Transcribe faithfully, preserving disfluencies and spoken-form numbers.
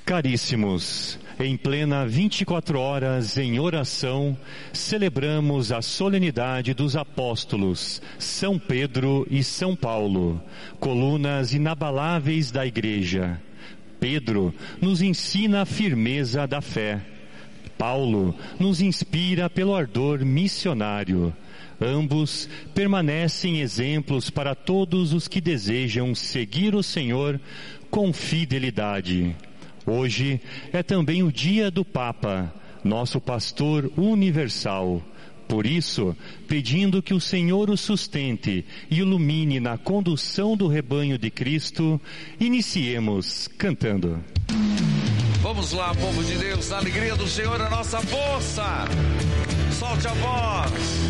Caríssimos, em plena vinte e quatro horas em oração, celebramos a solenidade dos apóstolos São Pedro e São Paulo, colunas inabaláveis da Igreja. Pedro nos ensina a firmeza da fé. Paulo nos inspira pelo ardor missionário. Ambos permanecem exemplos para todos os que desejam seguir o Senhor com fidelidade. Hoje é também o dia do Papa, nosso pastor universal. Por isso, pedindo que o Senhor o sustente e ilumine na condução do rebanho de Cristo, iniciemos cantando. Vamos lá, povo de Deus, a alegria do Senhor é a nossa força. Solte a voz.